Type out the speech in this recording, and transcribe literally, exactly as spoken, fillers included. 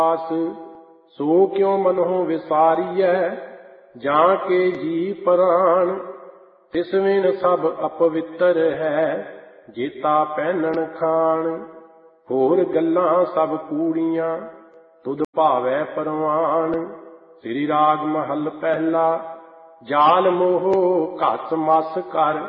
ਆਸ। ਸੋ ਕਿਉ ਮਨਹੁ ਵਿਸਾਰੀਐ ਜਾਂ ਕੇ ਜੀ ਪ੍ਰਾਣ। ਤਿਸ ਵਿਣ ਸਭ ਅਪਵਿੱਤਰ ਹੈ ਜੇਤਾ ਪਹਿਨਣ ਖਾਣ। ਹੋਰ ਗੱਲਾਂ ਸਭ ਕੂੜੀਆਂ ਤੁਧ ਭਾਵੈ ਪਰਵਾਨ। ਸ੍ਰੀ ਰਾਗ ਮਹੱਲ ਪਹਿਲਾ। ਜਾਲ ਮੋਹ ਘਸ ਮਸ ਕਰ